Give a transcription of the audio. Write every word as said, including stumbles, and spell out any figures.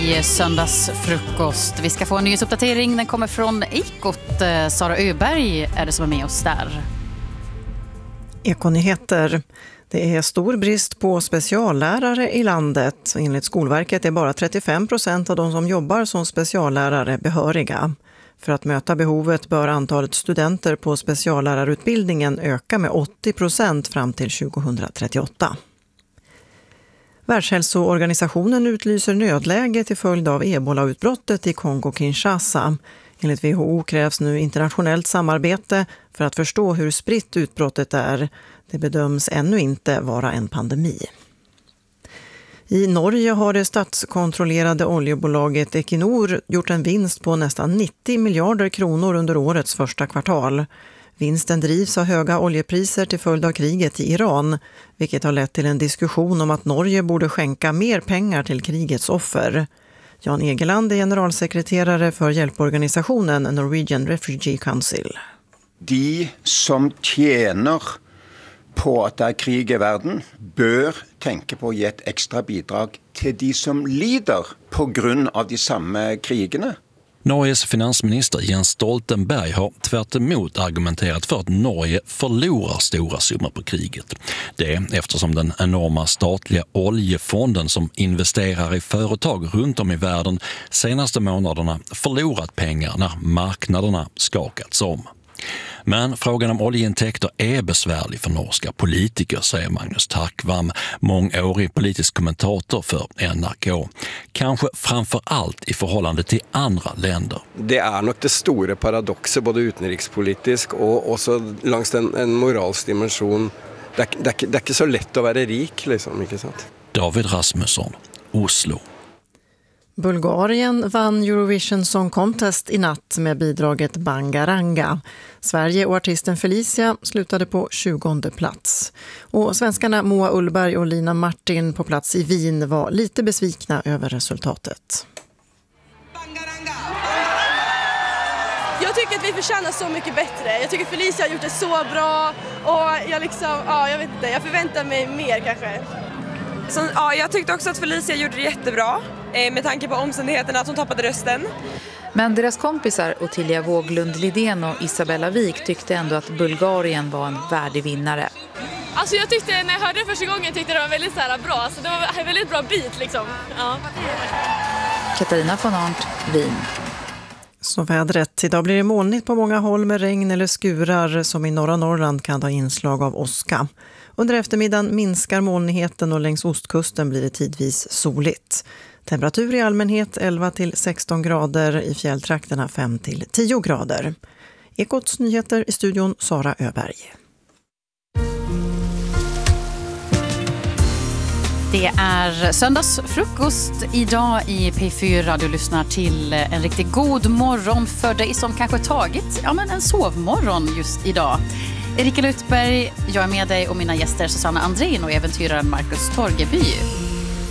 I söndagsfrukost. Vi ska få en nyhetsuppdatering. Den kommer från Ekot. Sara Öberg är det som är med oss där. Ekonyheter. Det är stor brist på speciallärare i landet. Enligt Skolverket är bara trettiofem procent av de som jobbar som speciallärare behöriga. För att möta behovet bör antalet studenter på speciallärarutbildningen öka med åttio procent fram till tjugohundratrettioåtta. Världshälsoorganisationen utlyser nödläge till följd av ebola-utbrottet i Kongo-Kinshasa. Enligt W H O krävs nu internationellt samarbete för att förstå hur spritt utbrottet är. Det bedöms ännu inte vara en pandemi. I Norge har det statskontrollerade oljebolaget Equinor gjort en vinst på nästan nittio miljarder kronor under årets första kvartal. Vinsten drivs av höga oljepriser till följd av kriget i Iran, vilket har lett till en diskussion om att Norge borde skänka mer pengar till krigets offer. Jan Egeland är generalsekreterare för hjälporganisationen Norwegian Refugee Council. De som tjänar på att det är krig i världen bör tänka på att ge ett extra bidrag till de som lider på grund av de samma krigerna. Norges finansminister Jens Stoltenberg har tvärt emot argumenterat för att Norge förlorar stora summor på kriget. Det är eftersom den enorma statliga oljefonden som investerar i företag runt om i världen senaste månaderna förlorat pengar när marknaderna skakats om. Men frågan om oljeintäkter är besvärlig för norska politiker, säger Magnus Takvam, mångårig politisk kommentator för N R K. Kanske framför allt i förhållande till andra länder. Det är nog det stora paradoxet, både utrikespolitiskt och också längs en, en moralsk dimension. Det är, det, är, det är inte så lätt att vara rik, liksom, inte sant? David Rasmusson, Oslo. Bulgarien vann Eurovision Song Contest i natt med bidraget Bangaranga. Sverige och artisten Felicia slutade på tjugonde plats. Och svenskarna Moa Ullberg och Lina Martin på plats i Wien var lite besvikna över resultatet. Jag tycker att vi förtjänar så mycket bättre. Jag tycker Felicia har gjort det så bra och jag liksom, ja, jag vet inte, jag förväntar mig mer kanske. Så, ja, jag tyckte också att Felicia gjorde det jättebra eh, med tanke på omständigheterna att hon tappade rösten. Men deras kompisar Ottilia Wåglund Lidén och Isabella Wik tyckte ändå att Bulgarien var en värdig vinnare. Alltså jag tyckte, när jag hörde det första gången tyckte det var väldigt så här bra. Alltså det var en väldigt bra beat liksom. Ja. Katarina von Arndt, Wien. Så vädret. Idag blir det molnigt på många håll med regn eller skurar som i norra Norrland kan ha inslag av åska. Under eftermiddagen minskar molnigheten och längs ostkusten blir det tidvis soligt. Temperatur i allmänhet elva till sexton grader, i fjälltrakterna fem till tio grader. Ekots nyheter i studion Sara Öberg. Det är söndagsfrukost idag i P fyra. Du lyssnar till en riktigt god morgon för dig som kanske tagit ja, men en sovmorgon just idag. Erika Lutberg, jag är med dig och mina gäster Susanna Andrén och äventyraren Marcus Torgeby.